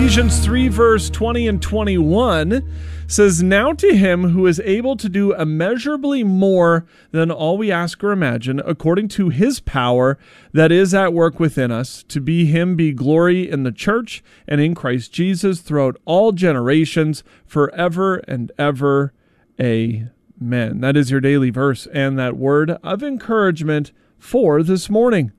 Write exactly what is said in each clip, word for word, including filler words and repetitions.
Ephesians three, verse twenty and twenty-one says, "Now to him who is able to do immeasurably more than all we ask or imagine, according to his power that is at work within us, to be him be glory in the church and in Christ Jesus throughout all generations, forever and ever. Amen." That is your daily verse and that word of encouragement for this morning.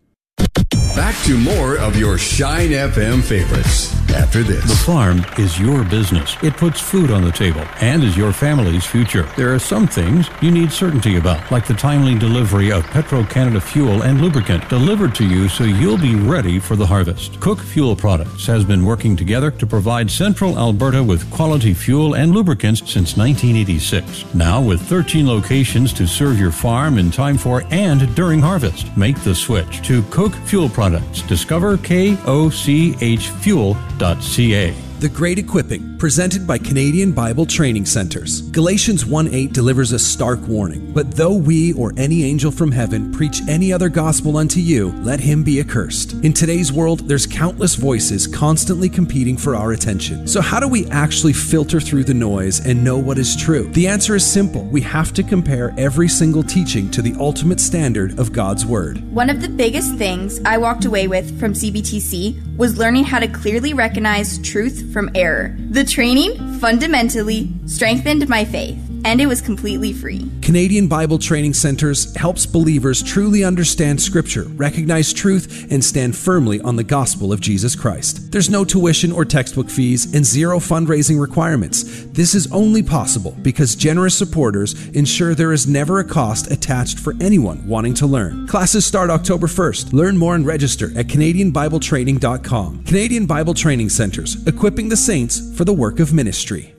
Back to more of your Shine F M favorites after this. The farm is your business. It puts food on the table and is your family's future. There are some things you need certainty about, like the timely delivery of Petro-Canada fuel and lubricant delivered to you so you'll be ready for the harvest. Cook Fuel Products has been working together to provide Central Alberta with quality fuel and lubricants since nineteen eighty-six. Now with thirteen locations to serve your farm in time for and during harvest. Make the switch to Cook Fuel Products. Discover K O C H fuel dot C A. The Great Equipping, presented by Canadian Bible Training Centers. Galatians one eight delivers a stark warning. "But though we or any angel from heaven preach any other gospel unto you, let him be accursed." In today's world, there's countless voices constantly competing for our attention. So how do we actually filter through the noise and know what is true? The answer is simple. We have to compare every single teaching to the ultimate standard of God's Word. One of the biggest things I walked away with from C B T C was learning how to clearly recognize truth from error. The training fundamentally strengthened my faith, and it was completely free. Canadian Bible Training Centers helps believers truly understand Scripture, recognize truth, and stand firmly on the gospel of Jesus Christ. There's no tuition or textbook fees and zero fundraising requirements. This is only possible because generous supporters ensure there is never a cost attached for anyone wanting to learn. Classes start October first. Learn more and register at Canadian Bible Training dot com. Canadian Bible Training Centers, equipping the saints for the work of ministry.